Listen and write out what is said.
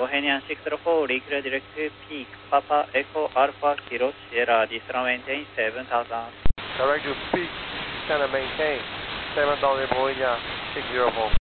Bohemian 604, Recreate Direct Peak, Papa Echo Alpha Kilo Sierra, descend maintain 7000. Direct to Peak, descend and maintain 7000 Bohemian 604.